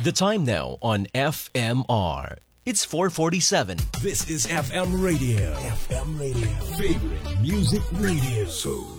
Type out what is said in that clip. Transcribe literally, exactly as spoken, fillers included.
The time now on F M R. It's four forty-seven. This is F M Radio. F M Radio. Favorite music radio. So